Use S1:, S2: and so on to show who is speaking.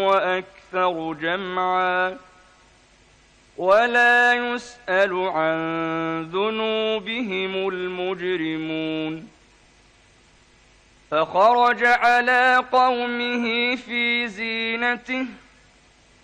S1: وأكثر جمعا ولا يسأل عن ذنوبهم المجرمون فخرج على قومه في زينته